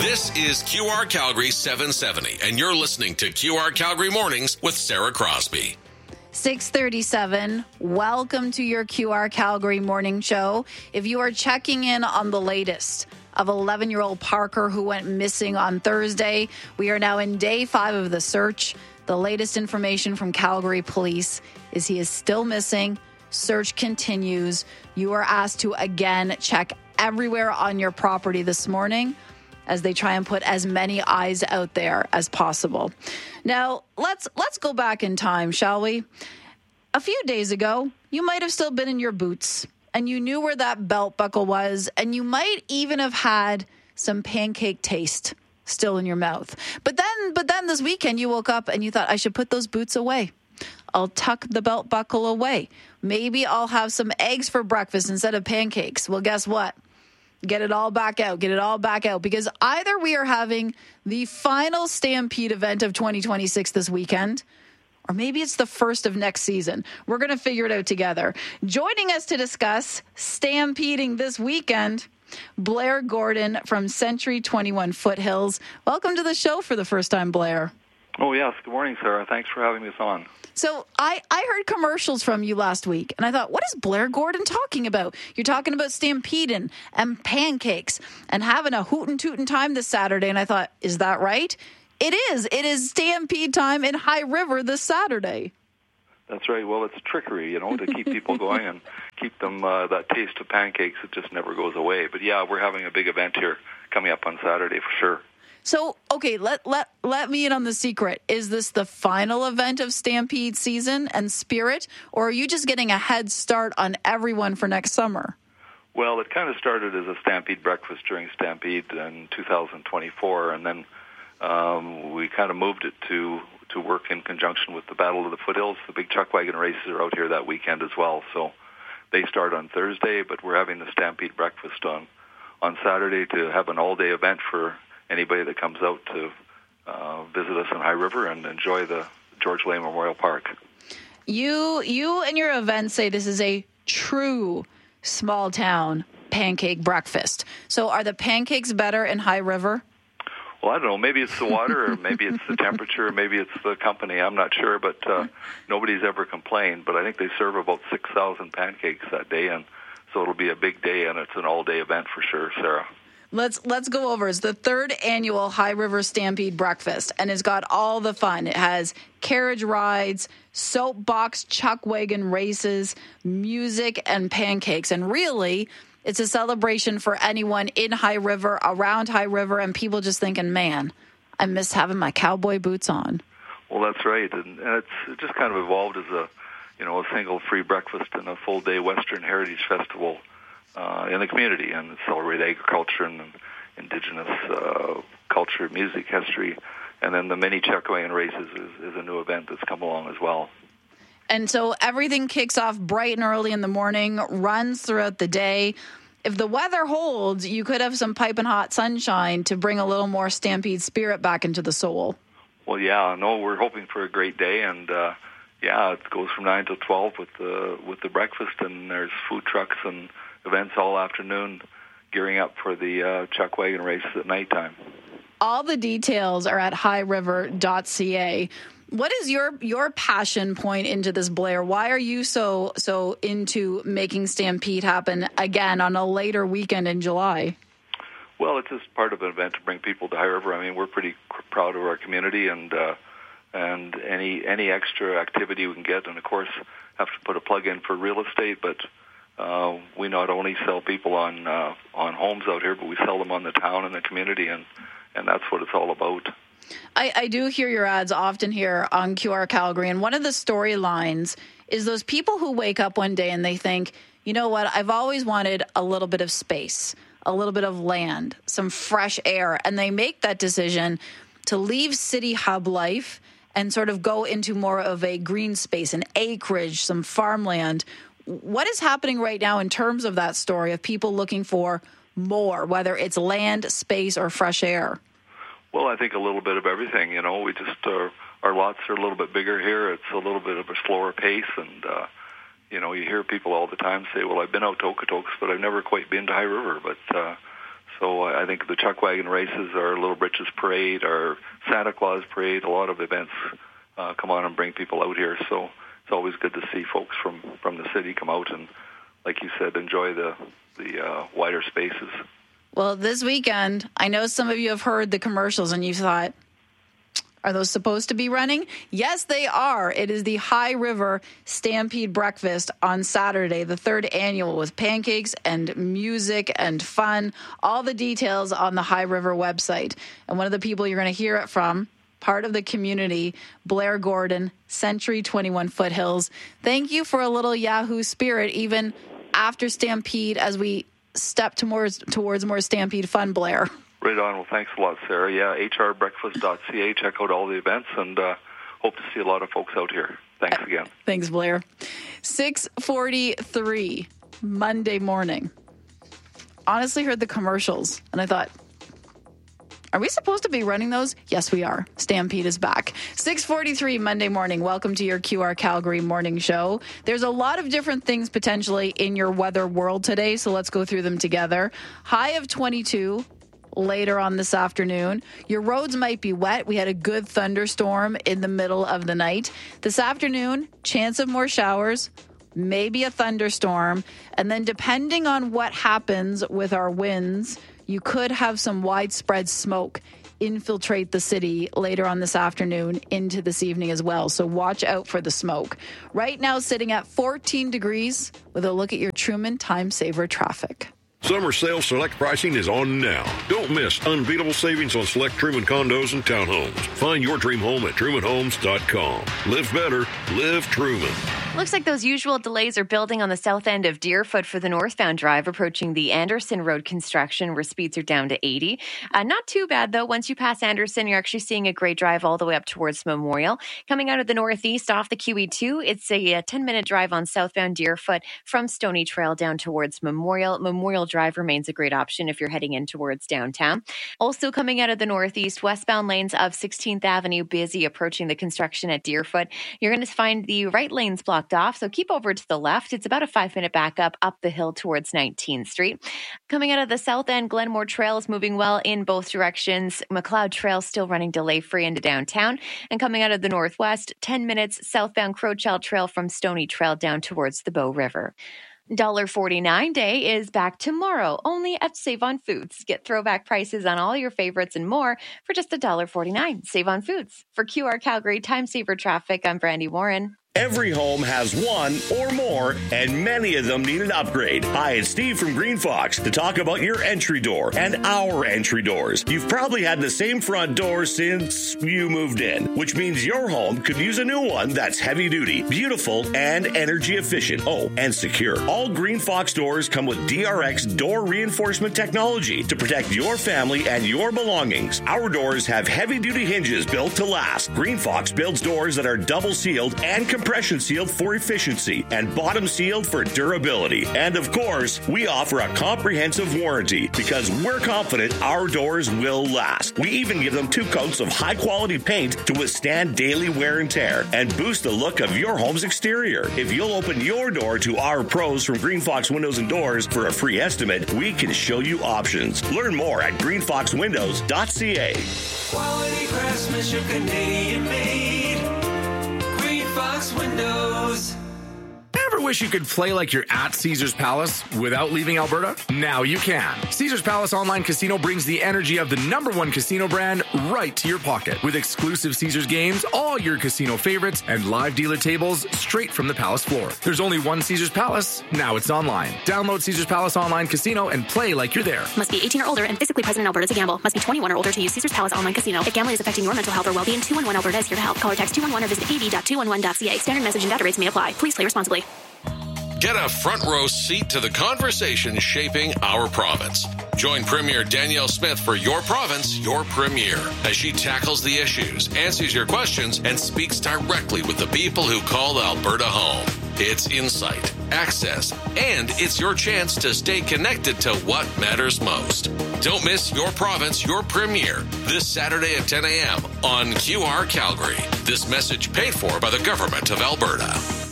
This is QR Calgary 770, and you're listening to QR Calgary Mornings with Sarah Crosby. 6:37. Welcome to your QR Calgary morning show. If you are checking in on the latest of 11-year-old Parker who went missing on Thursday, we are now in day 5 of the search. The latest information from Calgary Police is he is still missing. Search continues. You are asked to again check everywhere on your property this morning as they try and put as many eyes out there as possible. Now, let's go back in time, shall we? A few days ago, you might have still been in your boots and you knew where that belt buckle was, and you might even have had some pancake taste still in your mouth. But then this weekend you woke up and you thought, I should put those boots away. I'll tuck the belt buckle away. Maybe I'll have some eggs for breakfast instead of pancakes. Well, guess what? Get it all back out, because either we are having the final Stampede event of 2026 this weekend, or maybe it's the first of next season. We're going to figure it out together. Joining us to discuss stampeding this weekend, Blair Gordon from Century 21 Foothills. Welcome to the show for the first time, Blair. Oh, yes. Good morning, Sarah. Thanks for having us on. So I heard commercials from you last week, and I thought, what is Blair Gordon talking about? You're talking about stampeding and pancakes and having a hootin' tootin' time this Saturday, and I thought, is that right? It is. It is stampede time in High River this Saturday. That's right. Well, it's trickery, to keep people going and keep them that taste of pancakes. It just never goes away. But, yeah, we're having a big event here coming up on Saturday for sure. So, okay, let me in on the secret. Is this the final event of Stampede season and spirit, or are you just getting a head start on everyone for next summer? Well, it kind of started as a Stampede breakfast during Stampede in 2024, and then we kind of moved it to work in conjunction with the Battle of the Foothills. The big chuck wagon races are out here that weekend as well, so they start on Thursday, but we're having the Stampede breakfast on Saturday to have an all-day event for anybody that comes out to visit us in High River and enjoy the George Lane Memorial Park. You and your event say this is a true small town pancake breakfast. So are the pancakes better in High River? Well, I don't know. Maybe it's the water, or maybe it's the temperature, or maybe it's the company. I'm not sure, but nobody's ever complained. But I think they serve about 6,000 pancakes that day, and so it'll be a big day, and it's an all-day event for sure, Sarah. Let's go over. It's the 3rd annual High River Stampede Breakfast, and it's got all the fun. It has carriage rides, soapbox chuck wagon races, music, and pancakes. And really, it's a celebration for anyone in High River, around High River, and people just thinking, man, I miss having my cowboy boots on. Well, that's right. And it just kind of evolved as a single free breakfast and a full-day Western Heritage Festival in the community, and celebrate agriculture and indigenous culture, music, history, and then the mini chuck wagon races is a new event that's come along as well. And so everything kicks off bright and early in the morning, runs throughout the day. If the weather holds, you could have some piping hot sunshine to bring a little more Stampede spirit back into the soul. Well, yeah, no, we're hoping for a great day, and it goes from 9 till 12 with the breakfast, and there's food trucks and events all afternoon, gearing up for the chuck wagon races at nighttime. All the details are at highriver.ca. What is your passion point into this, Blair? Why are you so into making Stampede happen again on a later weekend in July? Well, it's just part of an event to bring people to High River. I mean, we're pretty proud of our community, and any extra activity we can get, and of course have to put a plug in for real estate, but we not only sell people on homes out here, but we sell them on the town and the community, and that's what it's all about. I do hear your ads often here on QR Calgary, and one of the storylines is those people who wake up one day and they think, you know what, I've always wanted a little bit of space, a little bit of land, some fresh air, and they make that decision to leave city hub life and sort of go into more of a green space, an acreage, some farmland. What is happening right now in terms of that story of people looking for more, whether it's land, space, or fresh air? Well, I think a little bit of everything. We just our lots are a little bit bigger here. It's a little bit of a slower pace, and you hear people all the time say, "Well, I've been out to Okotoks, but I've never quite been to High River." But So I think the Chuck Wagon races, our Little Britches Parade, our Santa Claus Parade, a lot of events come on and bring people out here. So it's always good to see folks from the city come out and, like you said, enjoy the wider spaces. Well, this weekend, I know some of you have heard the commercials and you thought, are those supposed to be running? Yes, they are. It is the High River Stampede Breakfast on Saturday, the 3rd annual, with pancakes and music and fun. All the details on the High River website. And one of the people you're going to hear it from, part of the community, Blair Gordon, Century 21 Foothills. Thank you for a little Yahoo spirit, even after Stampede, as we step towards more Stampede fun, Blair. Right on. Well, thanks a lot, Sarah. Yeah, hrbreakfast.ca. Check out all the events, and hope to see a lot of folks out here. Thanks again. Thanks, Blair. 6:43 Monday morning. Honestly heard the commercials, and I thought, are we supposed to be running those? Yes, we are. Stampede is back. 6:43 Monday morning. Welcome to your QR Calgary morning show. There's a lot of different things potentially in your weather world today, so let's go through them together. High of 22 later on this afternoon. Your roads might be wet. We had a good thunderstorm in the middle of the night. This afternoon, chance of more showers, maybe a thunderstorm. And then depending on what happens with our winds, you could have some widespread smoke infiltrate the city later on this afternoon into this evening as well. So watch out for the smoke. Right now, sitting at 14 degrees with a look at your Truman Time Saver traffic. Summer sale select pricing is on now. Don't miss unbeatable savings on select Truman condos and townhomes. Find your dream home at trumanhomes.com. Live better, live Truman. Looks like those usual delays are building on the south end of Deerfoot for the northbound drive approaching the Anderson Road construction, where speeds are down to 80. Not too bad, though. Once you pass Anderson, you're actually seeing a great drive all the way up towards Memorial. Coming out of the northeast off the QE2, it's a 10-minute drive on southbound Deerfoot from Stony Trail down towards Memorial. Memorial Drive remains a great option if you're heading in towards downtown. Also coming out of the northeast, westbound lanes of 16th Avenue busy approaching the construction at Deerfoot. You're going to find the right lanes blocked off, so keep over to the left. It's about a 5-minute backup up the hill towards 19th Street. Coming out of the south end, Glenmore Trail is moving well in both directions. McLeod Trail still running delay-free into downtown. And coming out of the northwest, 10 minutes southbound Crowchild Trail from Stony Trail down towards the Bow River. $1.49 day is back tomorrow, only at Save On Foods. Get throwback prices on all your favorites and more for just $1.49. Save On Foods. For QR Calgary Time Saver Traffic, I'm Brandy Warren. Every home has one or more, and many of them need an upgrade. Hi, it's Steve from Green Fox to talk about your entry door and our entry doors. You've probably had the same front door since you moved in, which means your home could use a new one that's heavy duty, beautiful, and energy efficient. Oh, and secure. All Green Fox doors come with DRX door reinforcement technology to protect your family and your belongings. Our doors have heavy duty hinges built to last. Green Fox builds doors that are double sealed and compression sealed for efficiency and bottom sealed for durability. And of course, we offer a comprehensive warranty because we're confident our doors will last. We even give them 2 coats of high quality paint to withstand daily wear and tear and boost the look of your home's exterior. If you'll open your door to our pros from Green Fox Windows and Doors for a free estimate, we can show you options. Learn more at greenfoxwindows.ca. Quality craftsmanship, Canadian made. Fox Windows. Ever wish you could play like you're at Caesars Palace without leaving Alberta? Now you can. Caesars Palace Online Casino brings the energy of the #1 casino brand right to your pocket. With exclusive Caesars games, all your casino favorites, and live dealer tables straight from the Palace floor. There's only one Caesars Palace. Now it's online. Download Caesars Palace Online Casino and play like you're there. Must be 18 or older and physically present in Alberta to gamble. Must be 21 or older to use Caesars Palace Online Casino. If gambling is affecting your mental health or well-being, 211 Alberta is here to help. Call or text 211 or visit av.211.ca. Standard message and data rates may apply. Please play responsibly. Get a front row seat to the conversation shaping our province. Join Premier Danielle Smith for Your Province, Your Premier, as she tackles the issues, answers your questions, and speaks directly with the people who call Alberta home. It's insight, access, and it's your chance to stay connected to what matters most. Don't miss Your Province, Your Premier this Saturday at 10 a.m. on QR Calgary. This message paid for by the Government of Alberta.